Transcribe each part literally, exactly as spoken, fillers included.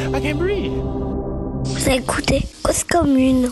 I can't breathe. Vous avez écouté Cause Commune.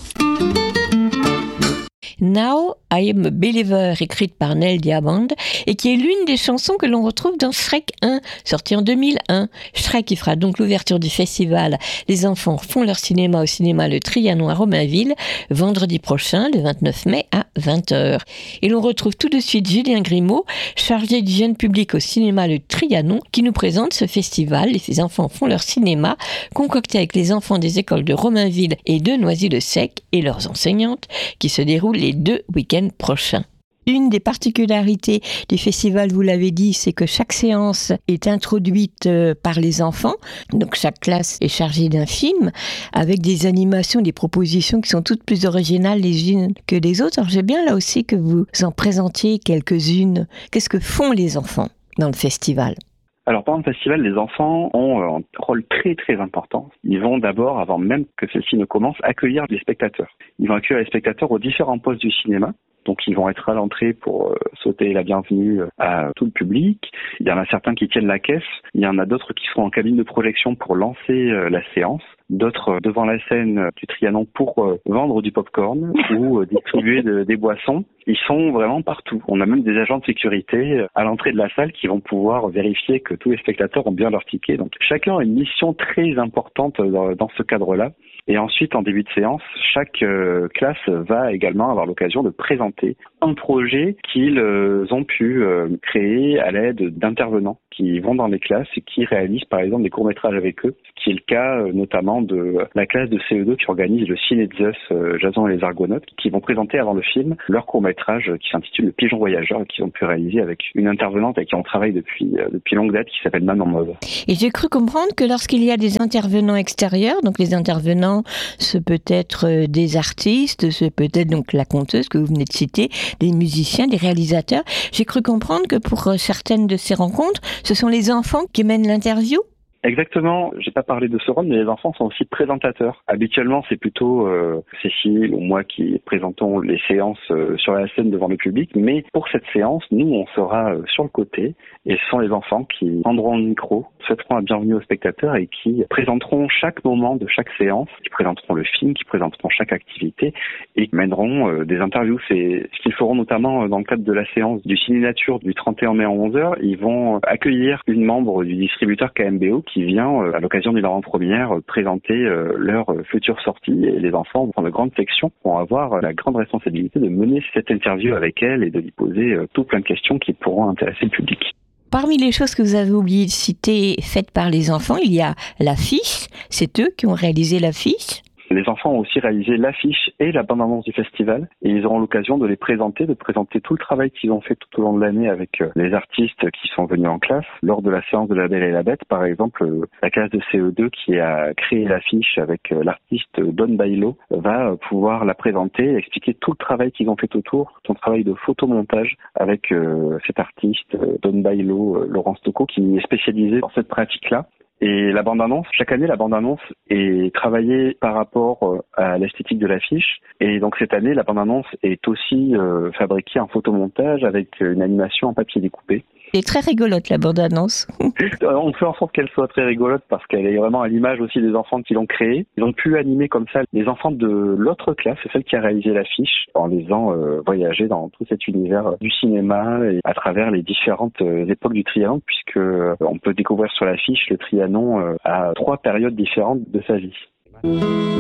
Now I Am a Believer, écrite par Neil Diamond, et qui est l'une des chansons que l'on retrouve dans Shrek un, sorti en deux mille un. Shrek qui fera donc l'ouverture du festival Les enfants font leur cinéma au cinéma Le Trianon à Romainville, vendredi prochain, le vingt-neuf mai à vingt heures. Et l'on retrouve tout de suite Julien Grimaud, chargé du jeune public au cinéma Le Trianon, qui nous présente ce festival Les enfants font leur cinéma, concocté avec les enfants des écoles de Romainville et de Noisy-le-Sec et leurs enseignantes, qui se déroule les deux week-ends prochains. Une des particularités du festival, vous l'avez dit, c'est que chaque séance est introduite par les enfants. Donc chaque classe est chargée d'un film avec des animations, des propositions qui sont toutes plus originales les unes que les autres. Alors j'ai bien là aussi que vous en présentiez quelques-unes. Qu'est-ce que font les enfants dans le festival ? Alors pendant le festival, les enfants ont un rôle très très important. Ils vont d'abord, avant même que celle-ci ne commence, accueillir les spectateurs. Ils vont accueillir les spectateurs aux différents postes du cinéma. Donc ils vont être à l'entrée pour euh, sauter la bienvenue à tout le public. Il y en a certains qui tiennent la caisse. Il y en a d'autres qui seront en cabine de projection pour lancer euh, la séance. D'autres euh, devant la scène du Trianon pour euh, vendre du popcorn ou euh, distribuer de, des boissons. Ils sont vraiment partout. On a même des agents de sécurité à l'entrée de la salle qui vont pouvoir vérifier que tous les spectateurs ont bien leur ticket. Donc chacun a une mission très importante dans, dans ce cadre-là. Et ensuite, en début de séance, chaque euh, classe va également avoir l'occasion de présenter un projet qu'ils euh, ont pu euh, créer à l'aide d'intervenants qui vont dans les classes et qui réalisent par exemple des courts-métrages avec eux, ce qui est le cas euh, notamment de la classe de C E deux qui organise le Ciné de Zeus, euh, Jason et les Argonautes, qui vont présenter avant le film leur court-métrage qui s'intitule Le Pigeon Voyageur et qu'ils ont pu réaliser avec une intervenante avec qui on travaille depuis, euh, depuis longue date qui s'appelle Manon Mauve. Et j'ai cru comprendre que lorsqu'il y a des intervenants extérieurs, donc les intervenants, ce peut être des artistes, ce peut être donc la conteuse que vous venez de citer, des musiciens, des réalisateurs. J'ai cru comprendre que pour certaines de ces rencontres, ce sont les enfants qui mènent l'interview ? Exactement, j'ai pas parlé de ce rôle, mais les enfants sont aussi présentateurs. Habituellement, c'est plutôt euh, Cécile ou moi qui présentons les séances euh, sur la scène devant le public, mais pour cette séance, nous, on sera euh, sur le côté, et ce sont les enfants qui prendront le micro, souhaiteront la bienvenue aux spectateurs et qui présenteront chaque moment de chaque séance, qui présenteront le film, qui présenteront chaque activité et qui mèneront euh, des interviews. C'est ce qu'ils feront notamment euh, dans le cadre de la séance du Ciné Nature du trente et un mai à onze heures. Ils vont accueillir une membre du distributeur K M B O qui vient, euh, à l'occasion d'une avant-première, euh, présenter euh, leur euh, future sortie. Et les enfants, dans de grandes sections, vont avoir euh, la grande responsabilité de mener cette interview avec elle et de lui poser euh, tout plein de questions qui pourront intéresser le public. Parmi les choses que vous avez oublié de citer, faites par les enfants, il y a l'affiche. C'est eux qui ont réalisé l'affiche. Les enfants ont aussi réalisé l'affiche et la bande-annonce du festival et ils auront l'occasion de les présenter, de présenter tout le travail qu'ils ont fait tout au long de l'année avec les artistes qui sont venus en classe. Lors de la séance de La Belle et la Bête, par exemple, la classe de C E deux qui a créé l'affiche avec l'artiste Don Bailo va pouvoir la présenter et expliquer tout le travail qu'ils ont fait autour, son travail de photomontage avec euh, cet artiste Don Bailo, Laurence Tocco, qui est spécialisé dans cette pratique-là. Et la bande-annonce, chaque année, la bande-annonce est travaillée par rapport à l'esthétique de l'affiche. Et donc cette année, la bande-annonce est aussi euh, fabriquée en photomontage avec une animation en papier découpé. C'est très rigolote la bande-annonce. On fait en sorte qu'elle soit très rigolote parce qu'elle est vraiment à l'image aussi des enfants qui l'ont créée. Ils ont pu animer comme ça les enfants de l'autre classe, c'est celle qui a réalisé l'affiche, en les faisant euh, voyager dans tout cet univers du cinéma et à travers les différentes euh, époques du Trianon, puisque euh, on peut découvrir sur l'affiche le Trianon euh, à trois périodes différentes de sa vie.